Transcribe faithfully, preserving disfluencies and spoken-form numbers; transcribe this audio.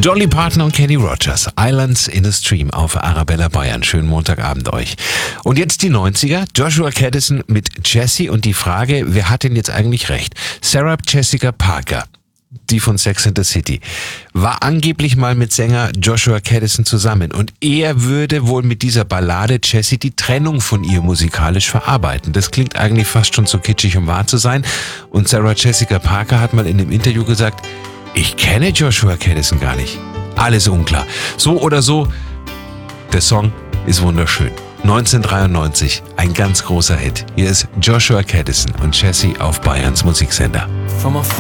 Dolly Parton und Kenny Rogers, Islands in a Stream auf Arabella Bayern. Schönen Montagabend euch. Und jetzt die neunziger, Joshua Caddison mit Jessie und die Frage, wer hat denn jetzt eigentlich recht? Sarah Jessica Parker, die von Sex and the City, war angeblich mal mit Sänger Joshua Caddison zusammen und er würde wohl mit dieser Ballade Jessie die Trennung von ihr musikalisch verarbeiten. Das klingt eigentlich fast schon zu kitschig, um wahr zu sein. Und Sarah Jessica Parker hat mal in einem Interview gesagt, ich kenne Joshua Caddison gar nicht. Alles unklar. So oder so, der Song ist wunderschön. neunzehnhundertdreiundneunzig, ein ganz großer Hit. Hier ist Joshua Caddison und Jessie auf Bayerns Musiksender. From a